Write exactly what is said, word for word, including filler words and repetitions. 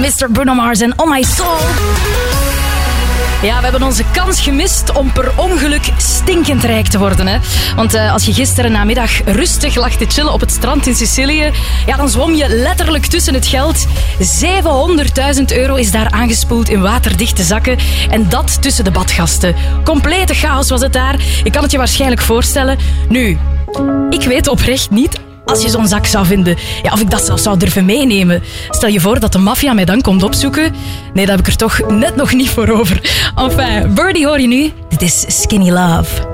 mister Bruno Mars en On My Soul. Ja, we hebben onze kans gemist om per ongeluk stinkend rijk te worden. Hè? Want uh, als je gisteren namiddag rustig lag te chillen op het strand in Sicilië, ja, dan zwom je letterlijk tussen het geld. zevenhonderdduizend euro is daar aangespoeld in waterdichte zakken. En dat tussen de badgasten. Complete chaos was het daar. Je kan het je waarschijnlijk voorstellen. Nu, ik weet oprecht niet... Als je zo'n zak zou vinden, ja, of ik dat zelf zou durven meenemen. Stel je voor dat de maffia mij dan komt opzoeken. Nee, daar heb ik er toch net nog niet voor over. Enfin, Birdie hoor je nu. Dit is Skinny Love.